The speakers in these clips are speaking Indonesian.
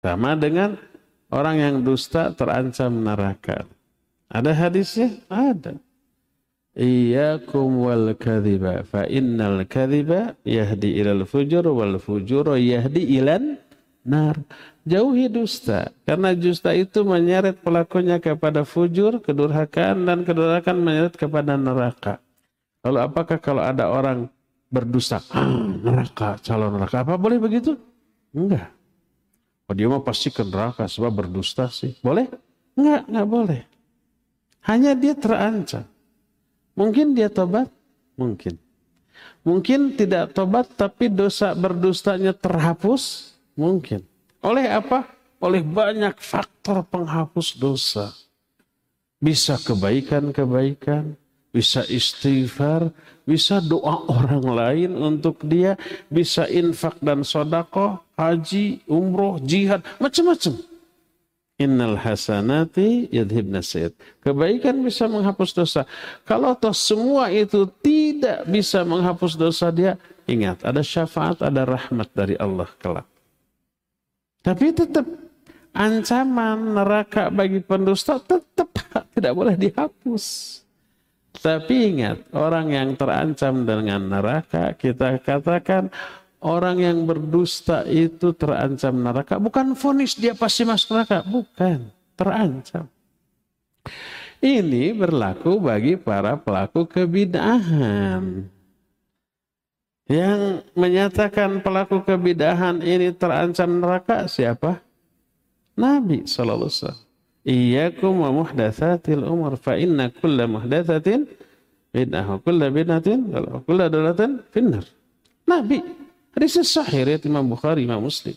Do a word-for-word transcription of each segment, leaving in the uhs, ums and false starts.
Sama dengan orang yang dusta terancam neraka. Ada hadisnya? Ada. Iyyakum wal kadhiba fa innal kadhiba yahdi ilal fujur wal fujur yahdi ilan nar. Jauhi dusta, karena dusta itu menyeret pelakunya kepada fujur, kedurhakaan, dan kedurhakaan menyeret kepada neraka. Lalu apakah kalau ada orang berdusta, ah, neraka, calon neraka, apa boleh begitu? Enggak. Oh, dia mah pasti ke neraka sebab berdusta sih. Boleh? Enggak, enggak boleh. Hanya dia terancam. Mungkin dia tobat? Mungkin. Mungkin tidak tobat tapi dosa berdustanya terhapus? Mungkin. Oleh apa? Oleh banyak faktor penghapus dosa. Bisa kebaikan-kebaikan, bisa istighfar, bisa doa orang lain untuk dia, bisa infak dan sedekah, haji, umroh, jihad, macam-macam. Innal hasanati yadhibna sayyi'at. Kebaikan bisa menghapus dosa. Kalau toh semua itu tidak bisa menghapus dosa dia, ingat ada syafaat, ada rahmat dari Allah kelak. Tapi tetap ancaman neraka bagi pendusta tetap tidak boleh dihapus. Tapi ingat, orang yang terancam dengan neraka, kita katakan orang yang berdusta itu terancam neraka. Bukan vonis dia pasti masuk neraka. Bukan, terancam. Ini berlaku bagi para pelaku kebid'ahan. Yang menyatakan pelaku kebid'ahan ini terancam neraka siapa? Nabi sallallahu alaihi wasallam. Iyyakum wa muhdatsatil umur fa inna kulla muhdatsatin bid'ah wa kulla bid'atin wa kulla dalalatin finnar. Nabi. Hadis sahih riwayat Imam Bukhari, Imam Muslim.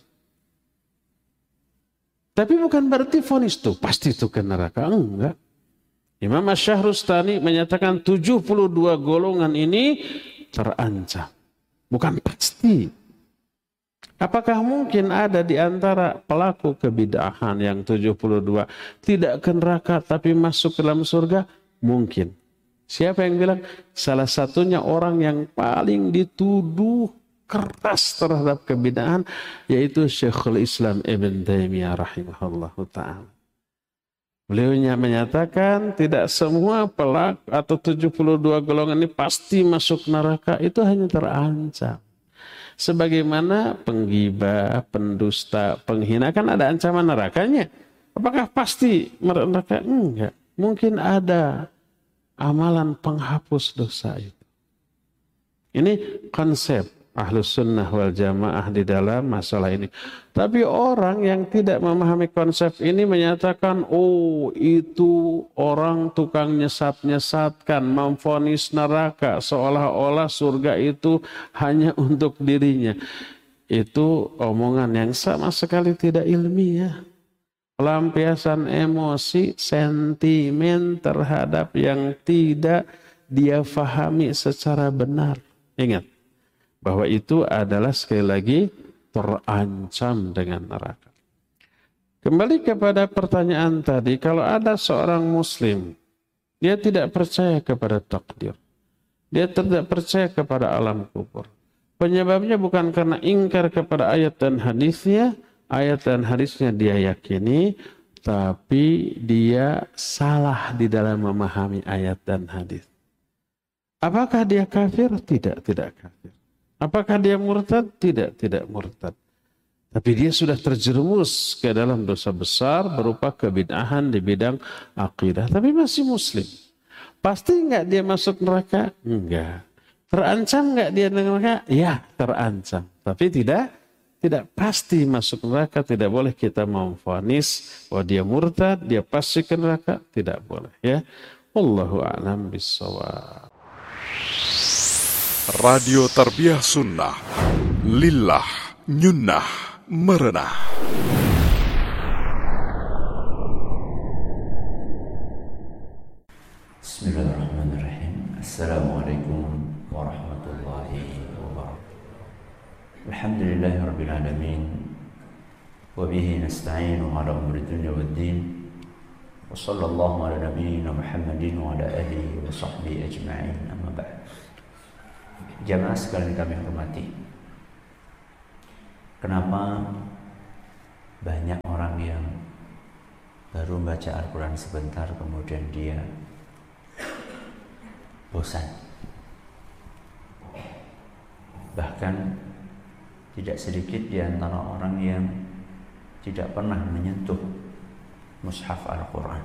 Tapi bukan berarti vonis itu pasti itu ke neraka, enggak. Imam Asy-Syahrustani menyatakan tujuh puluh dua golongan ini terancam. Bukan pasti. Apakah mungkin ada di antara pelaku kebid'ahan yang tujuh puluh dua tidak ke neraka tapi masuk ke dalam surga? Mungkin. Siapa yang bilang? Salah satunya orang yang paling dituduh keras terhadap kebid'ahan yaitu Syekhul Islam Ibn Taimiyah rahimahullah ta'ala. Beliaunya menyatakan tidak semua pelaku atau tujuh puluh dua golongan ini pasti masuk neraka, itu hanya terancam. Sebagaimana penggibah, pendusta, penghina kan ada ancaman nerakanya. Apakah pasti neraka? Enggak. Mungkin ada amalan penghapus dosa itu. Ini konsep Ahlus Sunnah wal Jamaah di dalam masalah ini. Tapi orang yang tidak memahami konsep ini menyatakan, oh itu orang tukang nyesat-nyesatkan, memvonis neraka, seolah-olah surga itu hanya untuk dirinya. Itu omongan yang sama sekali tidak ilmiah. Pelampiasan emosi, sentimen terhadap yang tidak dia fahami secara benar. Ingat, bahwa itu adalah sekali lagi terancam dengan neraka. Kembali kepada pertanyaan tadi, kalau ada seorang muslim, dia tidak percaya kepada takdir, dia tidak percaya kepada alam kubur. Penyebabnya bukan karena ingkar kepada ayat dan hadisnya, ayat dan hadisnya dia yakini, tapi dia salah di dalam memahami ayat dan hadis. Apakah dia kafir? Tidak, tidak kafir. Apakah dia murtad? Tidak, tidak murtad. Tapi dia sudah terjerumus ke dalam dosa besar berupa kebid'ahan di bidang akidah. Tapi masih muslim. Pasti enggak dia masuk neraka? Enggak. Terancam enggak dia neraka? Ya, terancam. Tapi tidak tidak pasti masuk neraka. Tidak boleh kita memvonis bahwa dia murtad, dia pasti ke neraka. Tidak boleh. Ya. Wallahu a'lam bishawab. Radio Tarbiyah Sunnah, Lillah, Nyunnah, Merenah. Bismillahirrahmanirrahim. Assalamualaikum warahmatullahi wabarakatuh. Alhamdulillahi rabbil alamin. Wabihi nasta'inu ala umri dunya waddin. Wa sallallahu ala nabiyyina Muhammadin wa ala alihi wa sahbihi ajma'in. Amma ba'd. Jamaah sekalian kami hormati, kenapa banyak orang yang baru baca Al-Quran sebentar kemudian dia bosan. Bahkan tidak sedikit di antara orang yang tidak pernah menyentuh mushaf Al-Quran.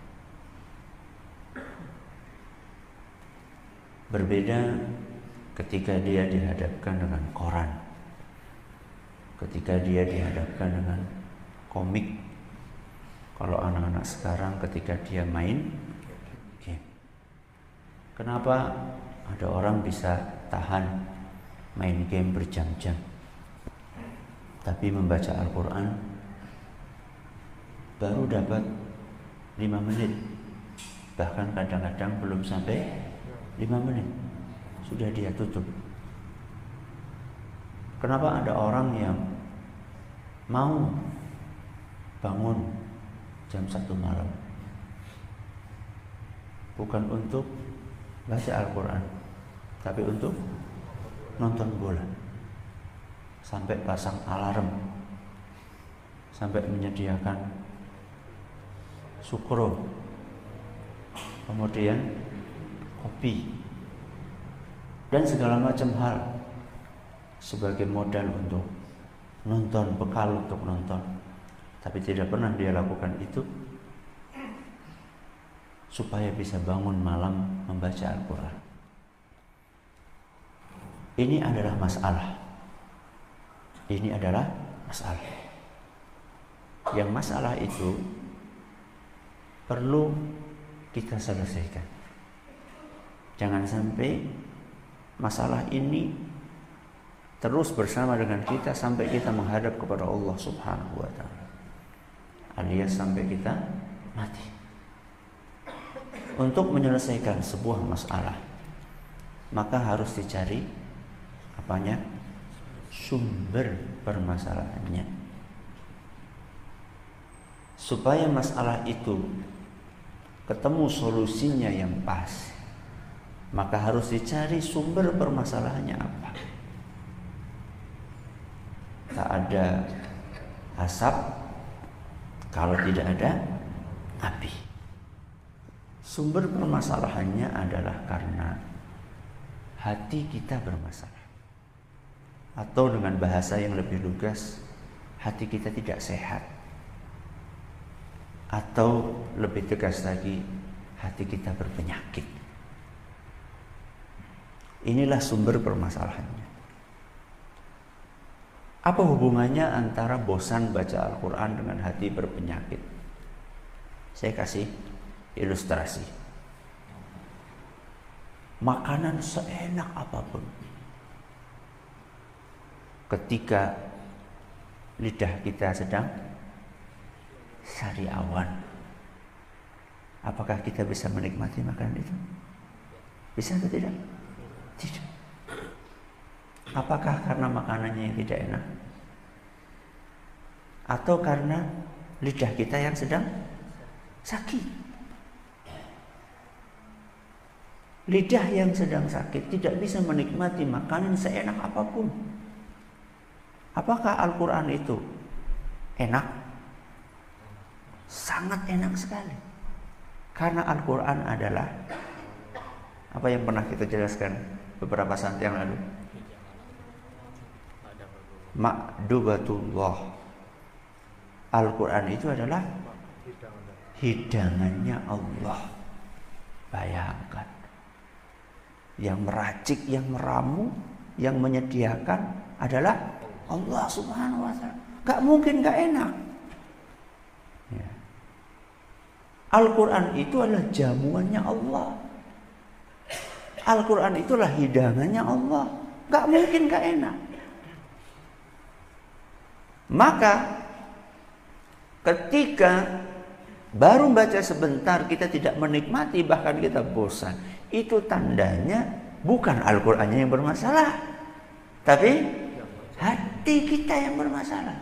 Berbeda ketika dia dihadapkan dengan koran, ketika dia dihadapkan dengan komik. Kalau anak-anak sekarang ketika dia main game. Kenapa ada orang bisa tahan main game berjam-jam, tapi membaca Al-Quran baru dapat lima menit, bahkan kadang-kadang belum sampai lima menit sudah dia tutup. Kenapa ada orang yang mau bangun jam satu malam bukan untuk baca Al-Quran, tapi untuk nonton bola, sampai pasang alarm, sampai menyediakan sukro, kemudian kopi, dan segala macam hal sebagai modal untuk nonton, bekal untuk nonton. Tapi tidak pernah dia lakukan itu supaya bisa bangun malam membaca Al-Quran. Ini adalah masalah. Ini adalah masalah. Yang masalah itu perlu kita selesaikan. Jangan sampai masalah ini terus bersama dengan kita sampai kita menghadap kepada Allah Subhanahu wa Ta'ala, alias sampai kita mati. Untuk menyelesaikan sebuah masalah, maka harus dicari apanya? Sumber permasalahannya. Supaya masalah itu ketemu solusinya yang pas, maka harus dicari sumber permasalahannya apa. Tak ada asap kalau tidak ada api. Sumber permasalahannya adalah karena hati kita bermasalah. Atau dengan bahasa yang lebih lugas, hati kita tidak sehat. Atau lebih tegas lagi, hati kita berpenyakit. Inilah sumber permasalahannya. Apa hubungannya antara bosan baca Al-Quran dengan hati berpenyakit? Saya kasih ilustrasi. Makanan seenak apapun, ketika lidah kita sedang sariawan, apakah kita bisa menikmati makanan itu? Bisa atau tidak? Tidak. Apakah karena makanannya yang tidak enak? Atau karena lidah kita yang sedang sakit? Lidah yang sedang sakit tidak bisa menikmati makanan seenak apapun. Apakah Al-Quran itu enak? Sangat enak sekali. Karena Al-Quran adalah apa yang pernah kita jelaskan beberapa saat yang lalu. Ma'dubatullah. Al-Quran itu adalah hidangannya Allah. Bayangkan, yang meracik, yang meramu, yang menyediakan adalah Allah Subhanahu wa Ta'ala. Gak mungkin gak enak. Ya. Al-Quran itu adalah jamuannya Allah. Al-Quran itulah hidangannya Allah. Gak mungkin gak enak. Maka ketika baru baca sebentar kita tidak menikmati, bahkan kita bosan, itu tandanya bukan Al-Qurannya yang bermasalah, tapi hati kita yang bermasalah.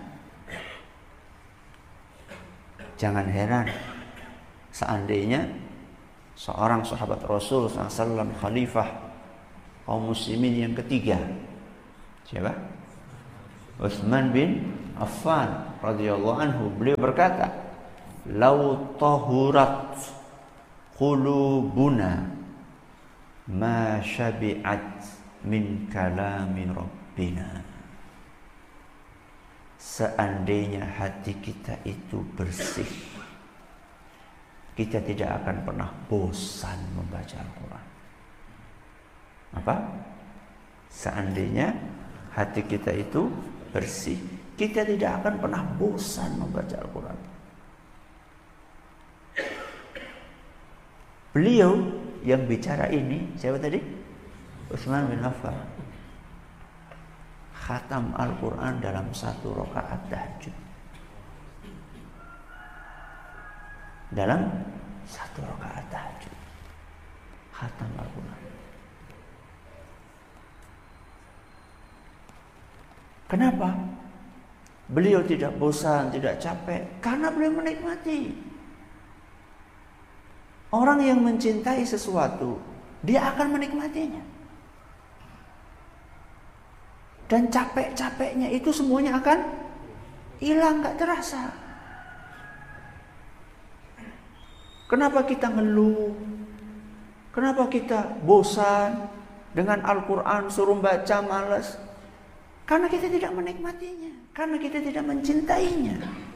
Jangan heran seandainya seorang sahabat Rasul shallallahu alaihi wasallam, khalifah kaum muslimin yang ketiga, siapa? Utsman bin Affan radhiyallahu anhu, beliau berkata, "Lau tahurat qulubuna ma syabi'at min kalami rabbina." Seandainya hati kita itu bersih, kita tidak akan pernah bosan membaca Al-Quran. Apa? Seandainya hati kita itu bersih, kita tidak akan pernah bosan membaca Al-Quran. Beliau yang bicara ini, siapa tadi? Utsman bin Affan. Khatam Al-Quran dalam satu rakaat tahajud. Dalam satu rakaat tahajud, khatam Al-Quran. Kenapa? Beliau tidak bosan, tidak capek, karena beliau menikmati. Orang yang mencintai sesuatu, dia akan menikmatinya. Dan capek-capeknya itu semuanya akan hilang, gak terasa. Kenapa kita ngeluh? Kenapa kita bosan dengan Al-Quran, suruh baca malas? Karena kita tidak menikmatinya, karena kita tidak mencintainya.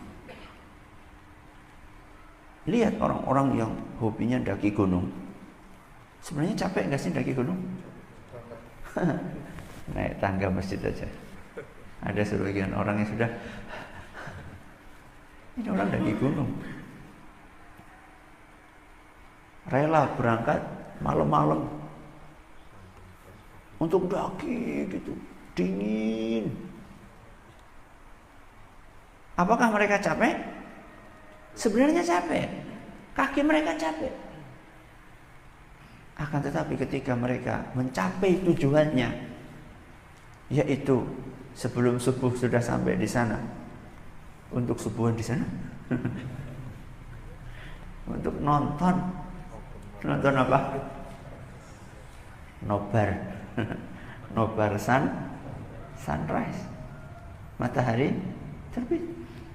Lihat orang-orang yang hobinya daki gunung. Sebenarnya capek nggak sih daki gunung? Naik tangga masjid aja. Ada sebagian orang yang sudah, ini orang daki gunung, rela berangkat malam-malam untuk daki gitu, dingin. Apakah mereka capek? Sebenarnya capek, kaki mereka capek. Akan tetapi ketika mereka mencapai tujuannya, yaitu sebelum subuh sudah sampai di sana, untuk subuhan di sana, untuk nonton, nonton apa? Nobar, nobar sun, sunrise, matahari terbit.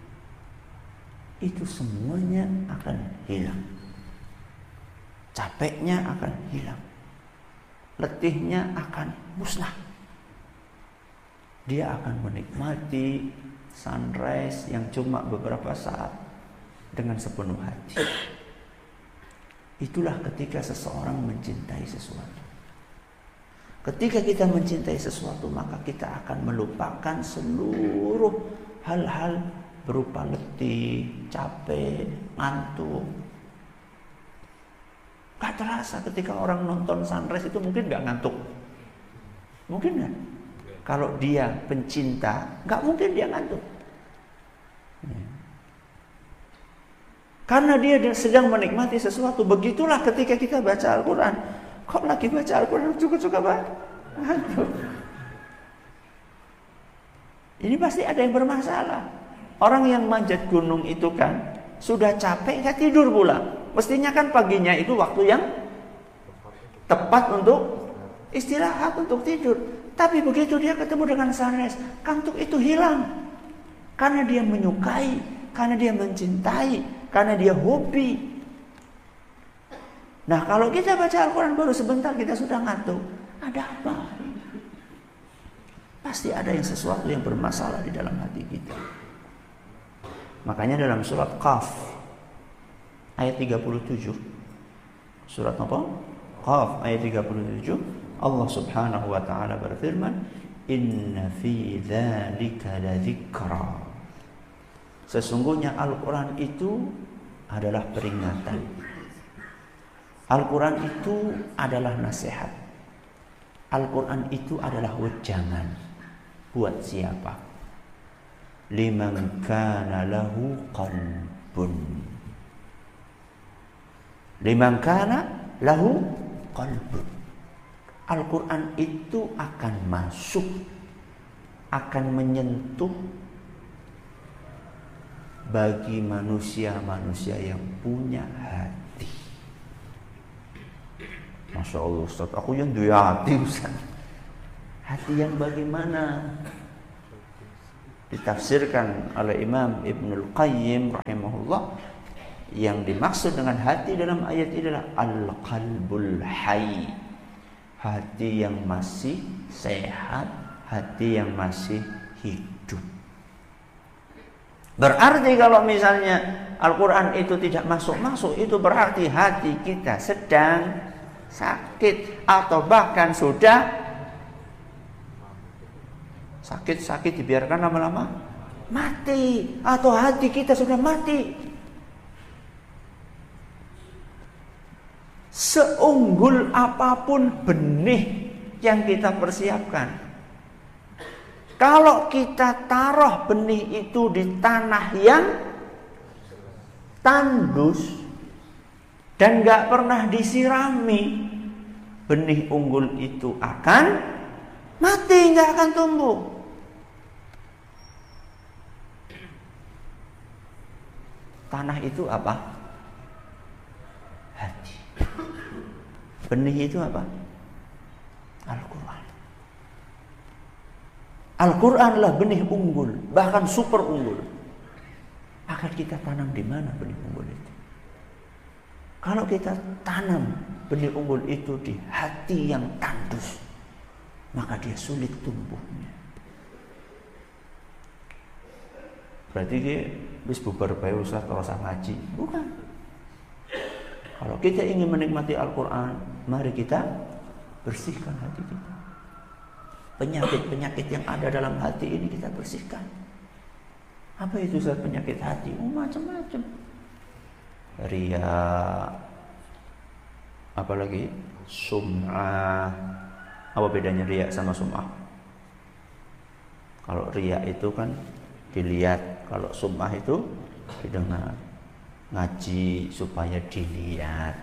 Itu semuanya akan hilang. Capeknya akan hilang, letihnya akan musnah. Dia akan menikmati sunrise yang cuma beberapa saat dengan sepenuh hati. Itulah ketika seseorang mencintai sesuatu. Ketika kita mencintai sesuatu, maka kita akan melupakan seluruh hal-hal berupa letih, capek, ngantuk. Gak terasa ketika orang nonton sunrise itu mungkin gak ngantuk. Mungkin gak? Kalau dia pencinta, gak mungkin dia ngantuk. Karena dia sedang menikmati sesuatu. Begitulah ketika kita baca Al-Quran. Kok lagi baca Al-Quran suka-suka banget ngantuk? Ini pasti ada yang bermasalah. Orang yang manjat gunung itu kan sudah capek, gak tidur pula. Mestinya kan paginya itu waktu yang tepat untuk istirahat, untuk tidur. Tapi begitu dia ketemu dengan sunrise, kantuk itu hilang. Karena dia menyukai, karena dia mencintai, karena dia hobi. Nah, kalau kita baca Al-Quran baru sebentar kita sudah ngantuk, ada apa? Pasti ada yang sesuatu yang bermasalah di dalam hati kita. Makanya dalam surat Qaf ayat tiga puluh tujuh, surat apa? Qaf ayat tiga puluh tujuh, Allah Subhanahu wa taala berfirman, "Inna fi dzalika ladzikra." Sesungguhnya Al-Qur'an itu adalah peringatan. Al-Qur'an itu adalah nasihat. Al-Qur'an itu adalah wejangan. Buat siapa? Liman kana lahu qalbun. Liman kana lahu qalbun. Al-Quran itu akan masuk, akan menyentuh bagi manusia-manusia yang punya hati. Masya Allah Ustaz, aku yang dua hati Ustaz. Hati yang bagaimana? ditafsirkan oleh Imam Ibnul Qayyim rahimahullah, yang dimaksud dengan hati dalam ayat ini adalah al-qalbul hayy, hati yang masih sehat, hati yang masih hidup. Berarti kalau misalnya Al-Quran itu tidak masuk-masuk, itu berarti hati kita sedang sakit, atau bahkan sudah sakit-sakit dibiarkan lama-lama mati, atau hati kita sudah mati. Seunggul apapun benih yang kita persiapkan, kalau kita taruh benih itu di tanah yang tandus dan gak pernah disirami, benih unggul itu akan mati, gak akan tumbuh. Tanah itu apa? Hati. Benih itu apa? Al-Quran. Al-Quranlah benih unggul, bahkan super unggul. Akan kita tanam di mana benih unggul itu? Kalau kita tanam benih unggul itu di hati yang tandus, maka dia sulit tumbuhnya. Berarti dia bis bubar bae usah terus ngaji. Bukan. Kalau kita ingin menikmati Al-Quran, mari kita bersihkan hati kita. Penyakit-penyakit yang ada dalam hati ini kita bersihkan. Apa itu Ustaz penyakit hati? Oh, macam-macam. Ria, apalagi sum'ah. Apa bedanya ria sama sum'ah? Kalau ria itu kan dilihat, kalau sum'ah itu didengar. Ngaji supaya dilihat,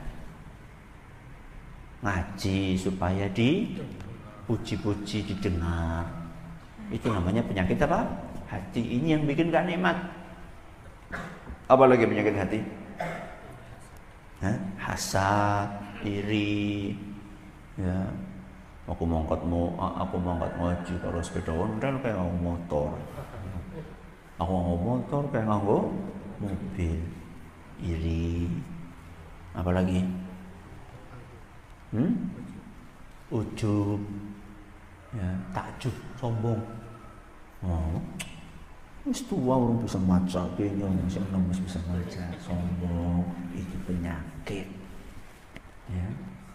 ngaji supaya dipuji-puji, didengar. Itu namanya penyakit apa? Hati. Ini yang bikin gak nikmat. Apalagi penyakit hati? Hah? Hasad, iri, ya. Aku mongkotmu, aku mongkot ngaji kalau sepeda ondel kayak nganggo motor. Aku nganggo motor kayak nganggo mobil. Iri. Apalagi? Hmm? Ujub, ya, takjub, sombong. Oh, wis tua orang bisa maca, kayaknya masih enam bisa maca, sombong. Itu penyakit. Ya.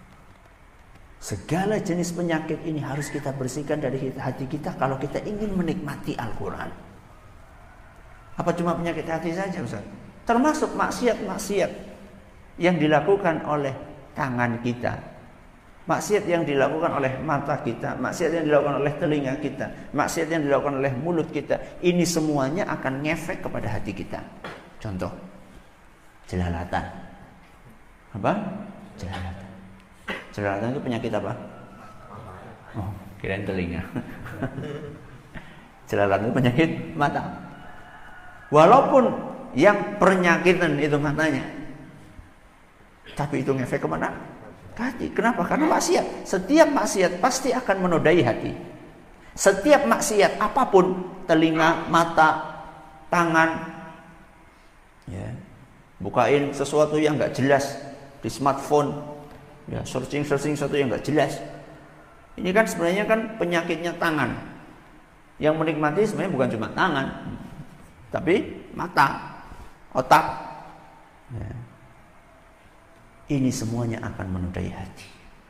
Segala jenis penyakit ini harus kita bersihkan dari hati kita kalau kita ingin menikmati Al-Quran. Apa cuma penyakit hati saja, Ustaz? Termasuk maksiat-maksiat yang dilakukan oleh tangan kita, maksiat yang dilakukan oleh mata kita, maksiat yang dilakukan oleh telinga kita, maksiat yang dilakukan oleh mulut kita. Ini semuanya akan ngefek kepada hati kita. Contoh, jelalatan. Apa? Jelalatan. Jelalatan itu penyakit apa? Oh, kirain telinga. Jelalatan itu penyakit mata. Walaupun yang penyakitan itu matanya, tapi itu ngefek kemana? Hati. Kenapa? Karena maksiat. Setiap maksiat pasti akan menodai hati. Setiap maksiat apapun, telinga, mata, tangan, ya, bukain sesuatu yang nggak jelas di smartphone, ya, searching searching sesuatu yang nggak jelas. Ini kan sebenarnya kan penyakitnya tangan. Yang menikmati sebenarnya bukan cuma tangan, tapi mata, otak. Ya. Ini semuanya akan menodai hati.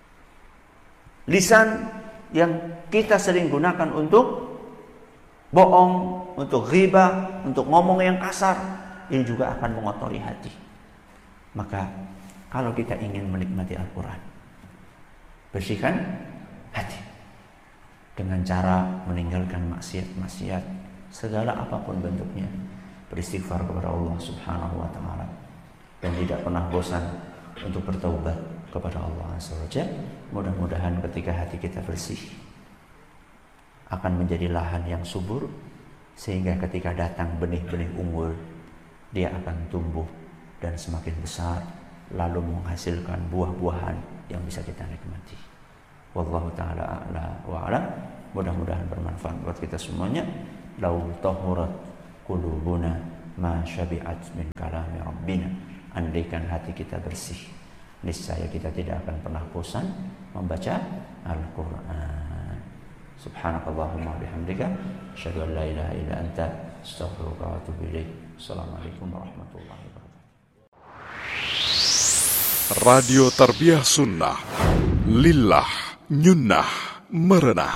Lisan yang kita sering gunakan untuk bohong, untuk ghibah, untuk ngomong yang kasar, ini juga akan mengotori hati. Maka kalau kita ingin menikmati Al-Quran, bersihkan hati dengan cara meninggalkan maksiat-maksiat segala apapun bentuknya, beristighfar kepada Allah Subhanahu wa taala, dan tidak pernah bosan untuk bertaubat kepada Allah Azza wa Jalla. Mudah-mudahan ketika hati kita bersih akan menjadi lahan yang subur, sehingga ketika datang benih-benih unggul, dia akan tumbuh dan semakin besar, lalu menghasilkan buah-buahan yang bisa kita nikmati. Wallahu taala a'la wa a'lam. Mudah-mudahan bermanfaat buat kita semuanya. law tahurat qulubuna ma syabi'at min kalami rabbina. Andaikan hati kita bersih, niscaya kita tidak akan pernah bosan membaca Al-Quran. Subhanakallahumma bihamdika asyhadu an la ilaha illa anta astaghfiruka wa atubu ilaik. Assalamualaikum warahmatullahi wabarakatuh. Radio Tarbiyah Sunnah, lillah, nyunnah, merenah.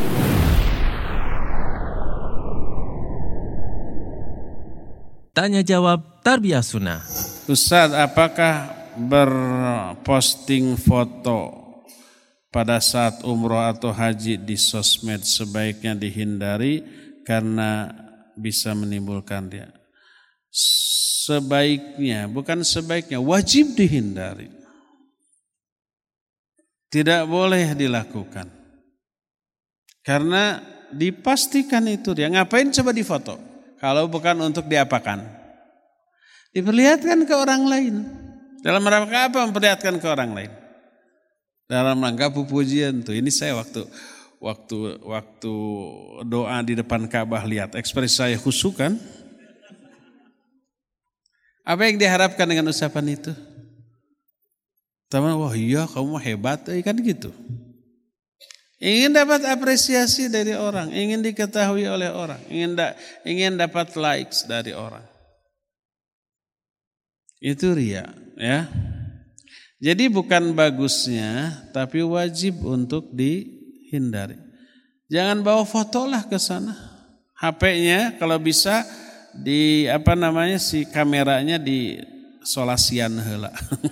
Tanya jawab Tarbiyah Sunnah. Ustaz, apakah berposting foto pada saat umroh atau haji di sosmed sebaiknya dihindari karena bisa menimbulkan dia? Sebaiknya, bukan sebaiknya, wajib dihindari. Tidak boleh dilakukan. Karena dipastikan itu dia. Ngapain coba difoto? Kalau bukan untuk diapakan? Diperlihatkan ke orang lain. Dalam rangka apa memperlihatkan ke orang lain? Dalam rangka pujian tuh. Ini saya waktu waktu waktu doa di depan Ka'bah, lihat ekspresi saya khusyuk kan? Apa yang diharapkan dengan ucapan itu? Teman, wah iya kamu hebat, kan gitu. Ingin dapat apresiasi dari orang, ingin diketahui oleh orang, ingin da, ingin dapat likes dari orang. Itu riya, ya. Jadi bukan bagusnya, tapi wajib untuk dihindari. Jangan bawa foto lah ke sana. H P-nya kalau bisa di apa namanya si kameranya di solasian heula.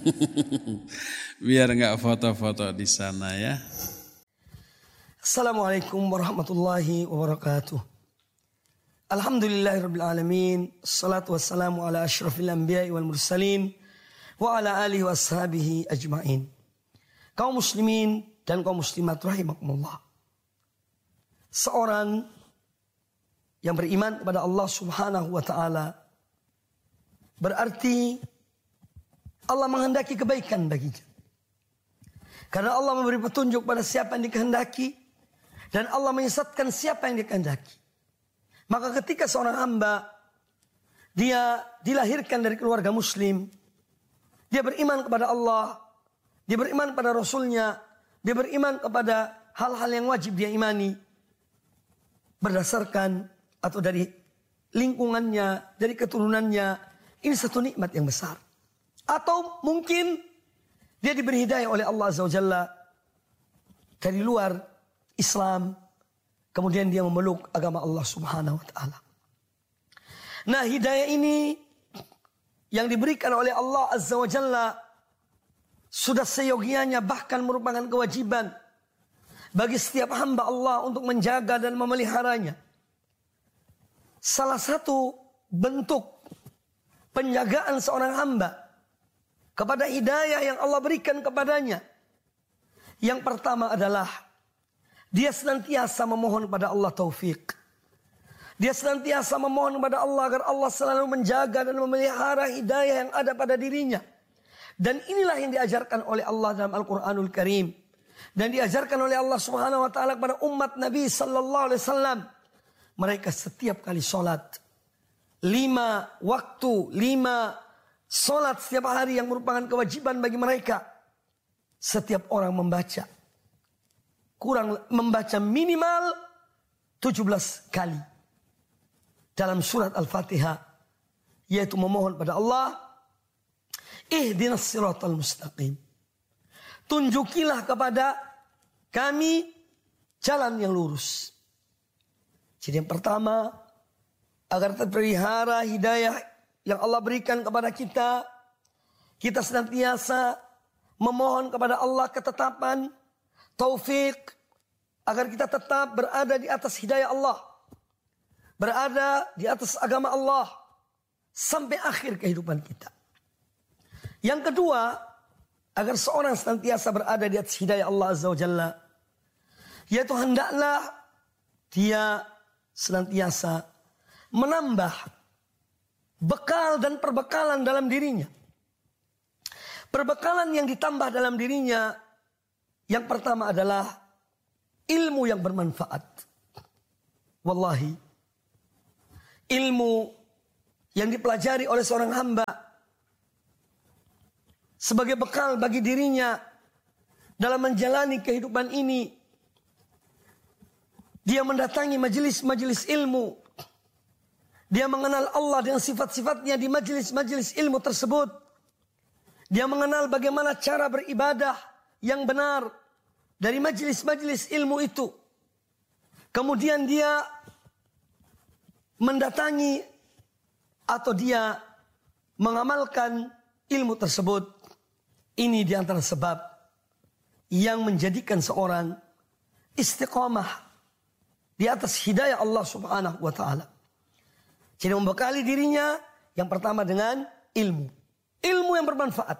Biar enggak foto-foto di sana ya. Assalamualaikum warahmatullahi wabarakatuh. Alhamdulillahirabbil alamin. Assalatu wassalamu ala asyrafil anbiya'i wal mursalin wa ala alihi washabihi ajmain. Kaum muslimin dan kaum muslimat rahimakumullah. Seorang yang beriman kepada Allah Subhanahu wa taala berarti Allah menghendaki kebaikan baginya. Karena Allah memberi petunjuk pada siapa yang dikehendaki dan Allah menyesatkan siapa yang dikehendaki. Maka ketika seorang hamba dia dilahirkan dari keluarga muslim, dia beriman kepada Allah, dia beriman pada Rasulnya, dia beriman kepada hal-hal yang wajib dia imani berdasarkan atau dari lingkungannya, dari keturunannya, ini satu nikmat yang besar. Atau mungkin dia diberi hidayah oleh Allah Azza wa Jalla dari luar Islam, kemudian dia memeluk agama Allah Subhanahu wa taala. Nah, hidayah ini yang diberikan oleh Allah Azza wa Jalla sudah seyogianya, bahkan merupakan kewajiban bagi setiap hamba Allah untuk menjaga dan memeliharanya. Salah satu bentuk penjagaan seorang hamba kepada hidayah yang Allah berikan kepadanya, yang pertama adalah dia senantiasa memohon kepada Allah taufik. Dia senantiasa memohon kepada Allah agar Allah selalu menjaga dan memelihara hidayah yang ada pada dirinya. Dan inilah yang diajarkan oleh Allah dalam Al-Quranul Karim. Dan diajarkan oleh Allah Subhanahu wa taala kepada umat Nabi sallallahu alaihi wasallam. Mereka setiap kali sholat, lima waktu, lima sholat setiap hari yang merupakan kewajiban bagi mereka. Setiap orang membaca, kurang membaca minimal tujuh belas kali dalam surat Al-Fatihah, yaitu memohon pada Allah, ihdinas siratal mustaqim. Tunjukilah kepada kami jalan yang lurus. Jadi yang pertama, agar terpelihara hidayah yang Allah berikan kepada kita, kita senantiasa memohon kepada Allah ketetapan, taufik, agar kita tetap berada di atas hidayah Allah, berada di atas agama Allah sampai akhir kehidupan kita. Yang kedua, agar seorang senantiasa berada di atas hidayah Allah Azza wa Jalla, yaitu hendaklah dia senantiasa menambah bekal dan perbekalan dalam dirinya. Perbekalan yang ditambah dalam dirinya, yang pertama adalah ilmu yang bermanfaat. Wallahi, ilmu yang dipelajari oleh seorang hamba sebagai bekal bagi dirinya dalam menjalani kehidupan ini. Dia mendatangi majelis-majelis ilmu. Dia mengenal Allah dengan sifat-sifatnya di majelis-majelis ilmu tersebut. Dia mengenal bagaimana cara beribadah yang benar dari majelis-majelis ilmu itu. Kemudian dia mendatangi atau dia mengamalkan ilmu tersebut. Ini di antara sebab yang menjadikan seorang istiqamah di atas hidayah Allah Subhanahu wa taala. Jadi membekali dirinya yang pertama dengan ilmu. Ilmu yang bermanfaat.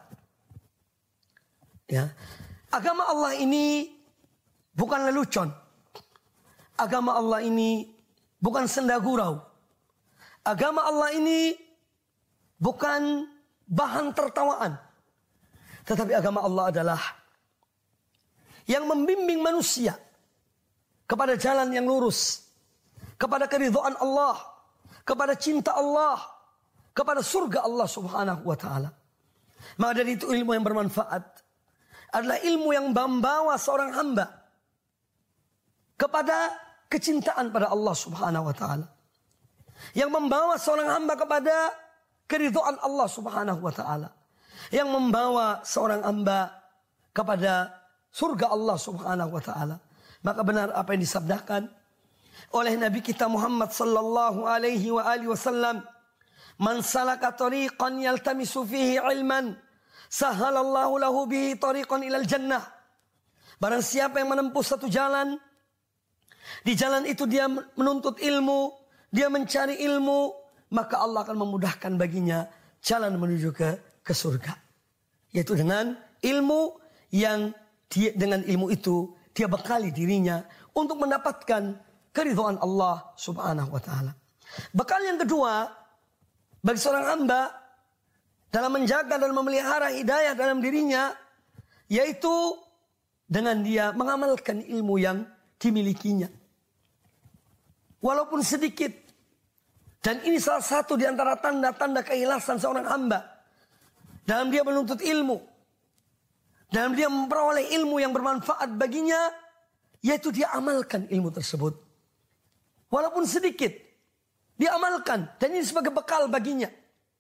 Ya. Agama Allah ini bukan lelucon. Agama Allah ini bukan senda gurau. Agama Allah ini bukan bahan tertawaan. Tetapi agama Allah adalah yang membimbing manusia kepada jalan yang lurus, kepada keridhaan Allah, kepada cinta Allah, kepada surga Allah Subhanahu wa taala. Maka dari itu ilmu yang bermanfaat adalah ilmu yang membawa seorang hamba kepada kecintaan pada Allah Subhanahu wa taala. Yang membawa seorang hamba kepada keridhaan Allah Subhanahu wa taala. Yang membawa seorang hamba kepada surga Allah Subhanahu wa taala. Maka benar apa yang disabdakan oleh Nabi kita Muhammad sallallahu alaihi wa alihi wasallam, "Man salaka tariqan yaltamisu fihi ilman, sahalallahu lahu bihi tariqan ilal jannah." Barang siapa yang menempuh satu jalan, di jalan itu dia menuntut ilmu, dia mencari ilmu, maka Allah akan memudahkan baginya jalan menuju ke ke surga. Yaitu dengan ilmu yang dia, dengan ilmu itu dia bekali dirinya untuk mendapatkan keridhaan Allah Subhanahu wa taala. Bekal yang kedua bagi seorang hamba dalam menjaga dan memelihara hidayah dalam dirinya, yaitu dengan dia mengamalkan ilmu yang dimilikinya. Walaupun sedikit. Dan ini salah satu di antara tanda-tanda keikhlasan seorang hamba dalam dia menuntut ilmu, dalam dia memperoleh ilmu yang bermanfaat baginya, yaitu dia amalkan ilmu tersebut. Walaupun sedikit, dia amalkan. Dan ini sebagai bekal baginya.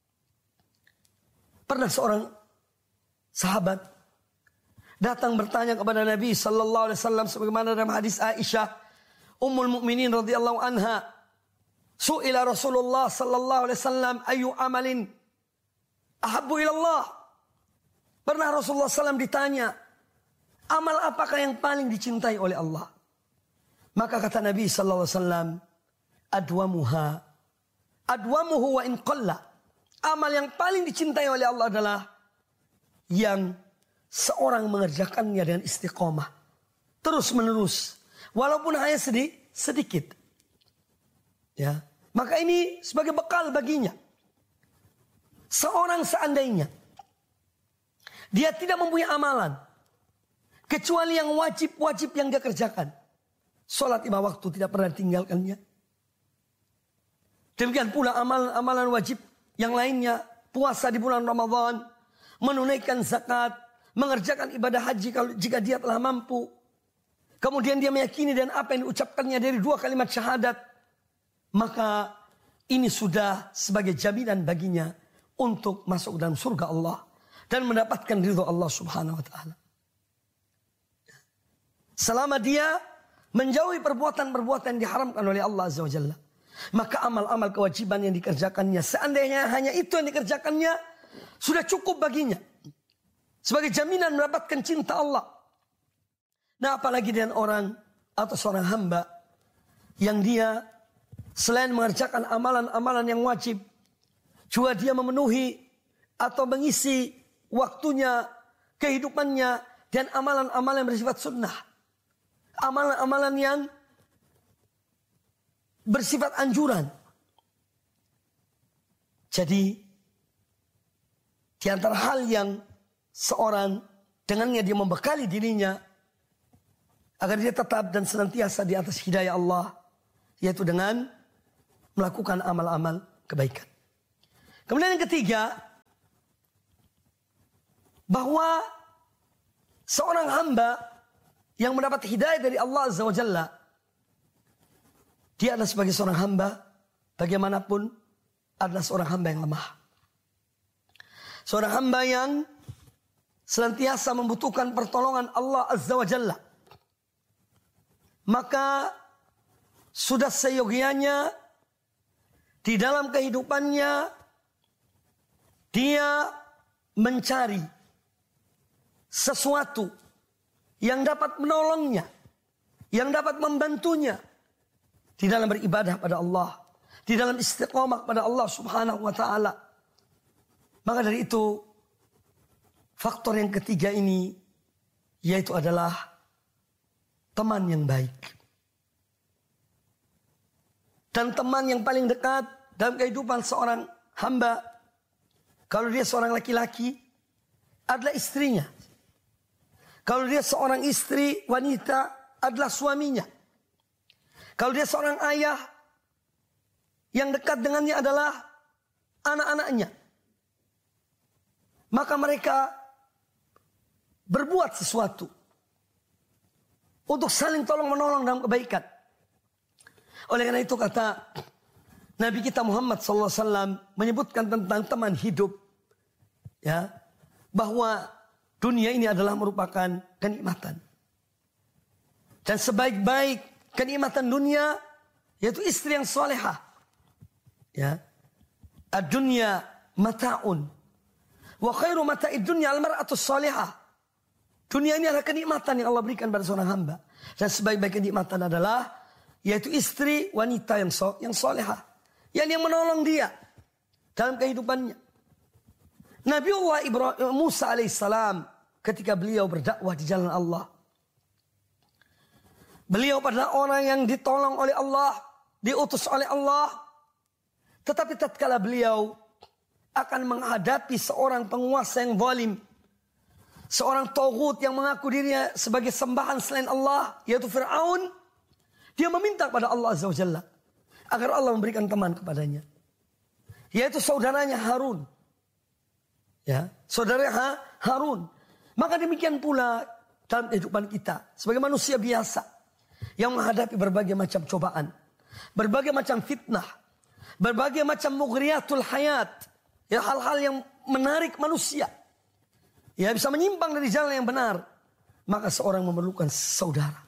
Pernah seorang sahabat datang bertanya kepada Nabi sallallahu alaihi wasallam sebagaimana dalam hadis Aisyah Ummul Mukminin radhiyallahu anha, su'ila Rasulullah sallallahu alaihi wasallam ayu amalin ahabbu ilallah. Pernah Rasulullah sallallahu alaihi wasallam ditanya, amal apakah yang paling dicintai oleh Allah? Maka kata Nabi sallallahu alaihi wasallam, adwamuha adwamuhu wa in qalla. Amal yang paling dicintai oleh Allah adalah yang seorang mengerjakannya dengan istiqomah, terus menerus, walaupun hanya sedikit sedikit. Ya, maka ini sebagai bekal baginya. Seorang seandainya dia tidak mempunyai amalan kecuali yang wajib-wajib yang dia kerjakan, sholat lima waktu tidak pernah tinggalkannya. Demikian pula amalan-amalan wajib yang lainnya, puasa di bulan Ramadan, menunaikan zakat, mengerjakan ibadah haji kalau jika dia telah mampu. Kemudian dia meyakini dan apa yang diucapkannya dari dua kalimat syahadat, maka ini sudah sebagai jaminan baginya untuk masuk dalam surga Allah dan mendapatkan ridho Allah Subhanahu wa taala. Selama dia menjauhi perbuatan-perbuatan yang diharamkan oleh Allah Azza wa Jalla, maka amal-amal kewajiban yang dikerjakannya, seandainya hanya itu yang dikerjakannya, sudah cukup baginya sebagai jaminan mendapatkan cinta Allah. Nah, apalagi dengan orang atau seorang hamba yang dia selain mengerjakan amalan-amalan yang wajib, juga dia memenuhi atau mengisi waktunya, kehidupannya dan amalan-amalan yang bersifat sunnah. Amalan-amalan yang bersifat anjuran. Jadi, di antara hal yang seorang dengannya dia membekali dirinya agar dia tetap dan senantiasa di atas hidayah Allah, yaitu dengan melakukan amal-amal kebaikan. Kemudian yang ketiga, bahwa seorang hamba yang mendapat hidayah dari Allah Azza wa Jalla, dia adalah sebagai seorang hamba, bagaimanapun adalah seorang hamba yang lemah. Seorang hamba yang senantiasa membutuhkan pertolongan Allah Azza wa Jalla. Maka sudah seyogianya di dalam kehidupannya dia mencari sesuatu yang dapat menolongnya, yang dapat membantunya di dalam beribadah pada Allah, di dalam istiqomah pada Allah Subhanahu wa taala. Maka dari itu, faktor yang ketiga ini yaitu adalah teman yang baik. Dan teman yang paling dekat dalam kehidupan seorang hamba, kalau dia seorang laki-laki, adalah istrinya. Kalau dia seorang istri, wanita, adalah suaminya. Kalau dia seorang ayah, yang dekat dengannya adalah anak-anaknya. Maka mereka berbuat sesuatu untuk saling tolong-menolong dalam kebaikan. Oleh karena itu kata Nabi kita Muhammad sallallahu alaihi wasallam menyebutkan tentang teman hidup, ya, bahwa dunia ini adalah merupakan kenikmatan. Dan sebaik-baik kenikmatan dunia yaitu istri yang salehah. Ya. Ad-dunya mata'un wa khairu mata'id dunya al-mar'atu salihah. Dunia ini adalah kenikmatan yang Allah berikan pada seorang hamba. Dan sebaik-baik kenikmatan adalah yaitu istri wanita yang so, yang salehah, yang yang menolong dia dalam kehidupannya. Nabiullah Ibrahim Musa alaihissalam ketika beliau berdakwah di jalan Allah, beliau adalah orang yang ditolong oleh Allah, diutus oleh Allah. Tetapi tatkala beliau akan menghadapi seorang penguasa yang zalim, seorang taghut yang mengaku dirinya sebagai sembahan selain Allah, yaitu Fir'aun, dia meminta kepada Allah Azza wa Jalla agar Allah memberikan teman kepadanya, yaitu saudaranya Harun. Ya, saudara ha, Harun. Maka demikian pula dalam kehidupan kita sebagai manusia biasa yang menghadapi berbagai macam cobaan, berbagai macam fitnah, berbagai macam mughriyatul hayat, ya, hal-hal yang menarik manusia, ya, bisa menyimpang dari jalan yang benar. Maka seorang memerlukan saudara,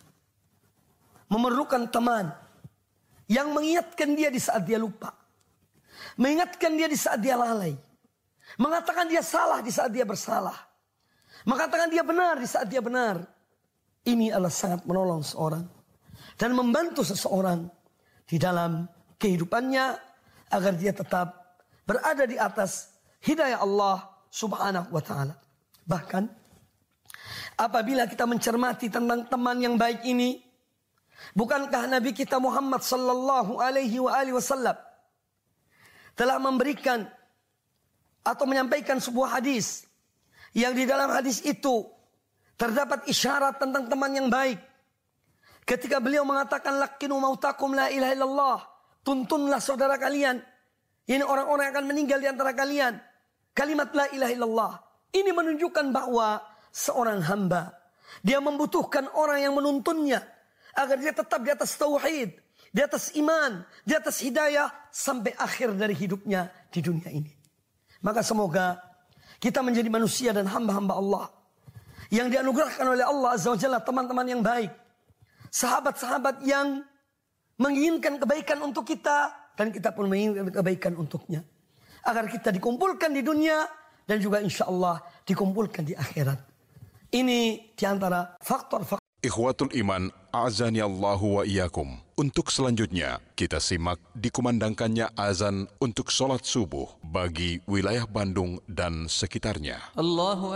memerlukan teman yang mengingatkan dia di saat dia lupa, mengingatkan dia di saat dia lalai, mengatakan dia salah di saat dia bersalah, mengatakan dia benar di saat dia benar. Ini adalah sangat menolong seorang dan membantu seseorang di dalam kehidupannya agar dia tetap berada di atas hidayah Allah Subhanahu wa taala. Bahkan apabila kita mencermati tentang teman yang baik ini, bukankah Nabi kita Muhammad sallallahu alaihi wa alihi wasallam telah memberikan atau menyampaikan sebuah hadis yang di dalam hadis itu terdapat isyarat tentang teman yang baik. Ketika beliau mengatakan lakinu mautakum la ilaha illallah, tuntunlah saudara kalian, ini orang-orang yang akan meninggal di antara kalian, kalimat la ilaha illallah. Ini menunjukkan bahwa seorang hamba dia membutuhkan orang yang menuntunnya agar dia tetap di atas tauhid, di atas iman, di atas hidayah sampai akhir dari hidupnya di dunia ini. Maka semoga kita menjadi manusia dan hamba-hamba Allah yang dianugerahkan oleh Allah Azza wa Jalla teman-teman yang baik, sahabat-sahabat yang menginginkan kebaikan untuk kita dan kita pun menginginkan kebaikan untuknya, agar kita dikumpulkan di dunia dan juga insya Allah dikumpulkan di akhirat. Ini diantara faktor-faktor. Ikhwatul Iman, a'azani Allahu wa iyyakum. Untuk selanjutnya, kita simak dikumandangkannya azan untuk sholat subuh bagi wilayah Bandung dan sekitarnya. Allahu